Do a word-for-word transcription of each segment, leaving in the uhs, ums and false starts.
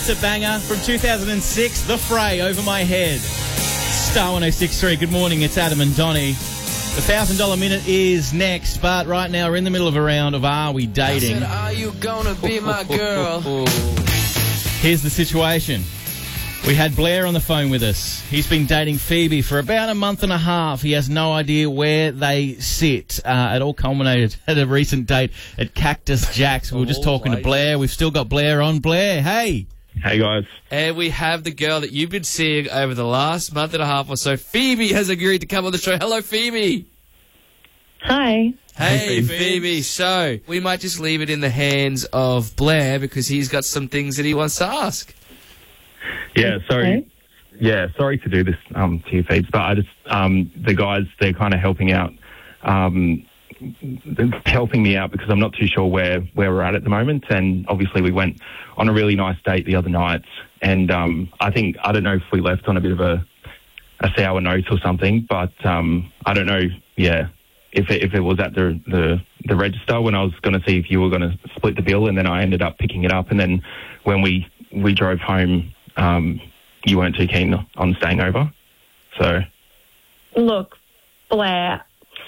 That's a banger from two thousand six, The Fray, Over My Head. Star one oh six point three, good morning, it's Adam and Donnie. The one thousand dollar minute is next, but right now we're in the middle of a round of Are We Dating? I said, are you gonna be my girl? Here's the situation. We had Blair on the phone with us. He's been dating Phoebe for about a month and a half. He has no idea where they sit. Uh, it all culminated at a recent date at Cactus Jack's. We were just talking to Blair. We've still got Blair on. Blair, hey. Hey, guys. And we have the girl that you've been seeing over the last month and a half or so. Phoebe has agreed to come on the show. Hello, Phoebe. Hi. Hey, Hey, Phoebe. Phoebe. So, we might just leave it in the hands of Blair because he's got some things that he wants to ask. Yeah, sorry. Okay. Yeah, sorry to do this um, to you, Phoebes, but I just, um, the guys, they're kind of helping out, um, helping me out because I'm not too sure where, where we're at at the moment. And obviously we went on a really nice date the other night. And um, I think, I don't know if we left on a bit of a, a sour note or something, but um, I don't know, yeah, if it, if it was at the, the, the register when I was going to see if you were going to split the bill, and then I ended up picking it up. And then when we, we drove home, um, you weren't too keen on staying over. So, Look, Blair,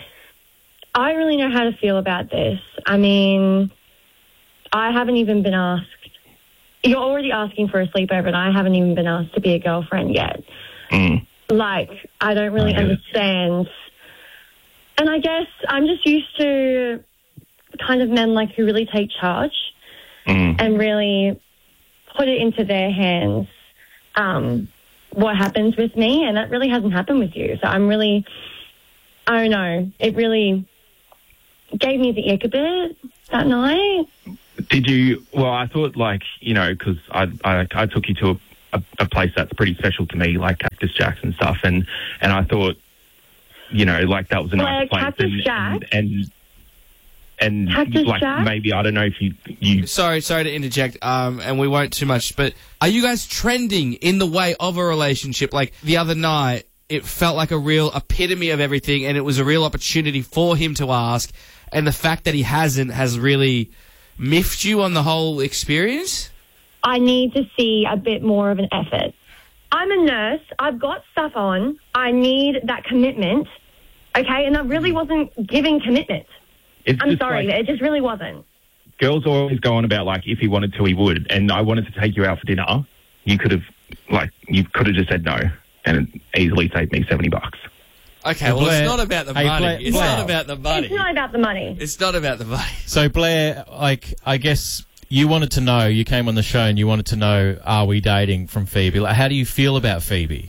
I don't really know how to feel about this. I mean, I haven't even been asked. You're already asking for a sleepover, and I haven't even been asked to be a girlfriend yet. mm, Like, I don't really I get it. understand. And I guess I'm just used to kind of men like who really take charge mm, and really put it into their hands um, what happens with me, and that really hasn't happened with you. So I'm really, I don't know, it really gave me the ick a bit that night. Did you, well, I thought like, you know, because I, I, I took you to a, a, a place that's pretty special to me, like Cactus Jack's and stuff, and, and I thought, you know, like that was a Well, nice place. Cactus and, Jack? and, and And Cactus like Jack? maybe, I don't know if you, you Sorry, sorry to interject, um, and we won't too much, but are you guys trending in the way of a relationship? Like the other night, it felt like a real epitome of everything, and it was a real opportunity for him to ask, and the fact that he hasn't has really miffed you on the whole experience? I need to see a bit more of an effort. I'm a nurse. I've got stuff on. I need that commitment, okay? And I really wasn't giving commitment. it's I'm just sorry, like, it just really wasn't. girls always go on about like if he wanted to, he would. And I wanted to take you out for dinner. You could have, like, you could have just said no, and it easily saved me seventy bucks. Okay, Hey, well, Blair- it's not about the hey, money. Blair- it's Blair. not about the money. It's not about the money. It's not about the money. So, Blair, like, I guess you wanted to know, you came on the show and you wanted to know, are we dating from Phoebe? Like, how do you feel about Phoebe?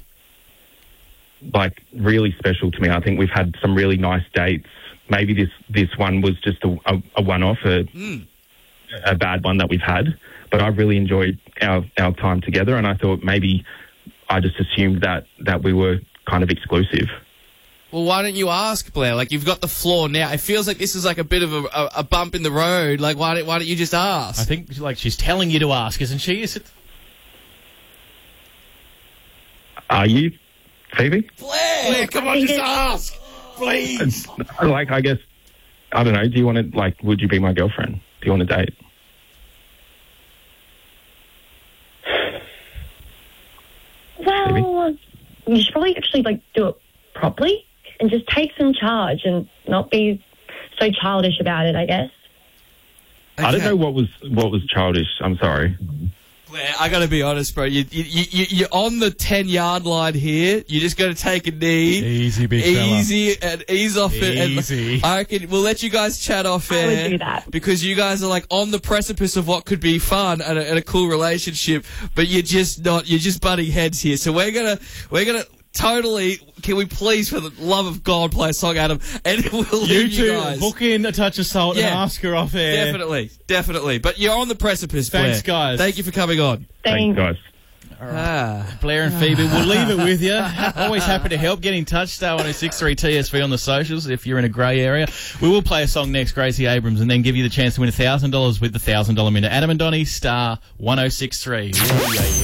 Like really special to me. I think we've had some really nice dates. Maybe this, this one was just a, a, a one-off, a, Mm. a bad one that we've had. But I really enjoyed our, our time together, and I thought maybe I just assumed that, that we were kind of exclusive. Well, why don't you ask, Blair? Like, you've got the floor now. It feels like this is like a bit of a, a, a bump in the road. Like, why don't, why don't you just ask? I think, like, she's telling you to ask, isn't she? Is it? Are you, Phoebe? Blair, Blair, come on, I just think ask. Please. Like, I guess, I don't know. Do you want to, like, would you be my girlfriend? Do you want to date? Well, you should probably actually, like, do it properly and just take some charge and not be so childish about it, I guess. I don't Okay. know what was what was childish. I'm sorry. Blair, I gotta be honest, bro. You, you, you, you're on the ten-yard line here. You just gotta take a knee. Easy, big fella. Easy and ease off it. Easy. And I reckon we'll let you guys chat off I air. would do that. Because you guys are like on the precipice of what could be fun and a, and a cool relationship, but you're just not. You're just butting heads here. So we're gonna we're gonna totally. Can we please, for the love of God, play a song, Adam? And we'll You leave you two guys. book in a touch of salt and Yeah. ask her off air. Definitely, definitely. But you're on the precipice, Thanks, Blair. guys. Thank you for coming on. Thanks, guys. Ah. Blair and Phoebe, we'll leave it with you. Always happy to help. Get in touch, star one oh six three T S V on the socials if you're in a grey area. We will play a song next, Gracie Abrams, and then give you the chance to win one thousand dollars with the one thousand dollar minute. Adam and Donnie, star one oh six three. Yeah, yeah.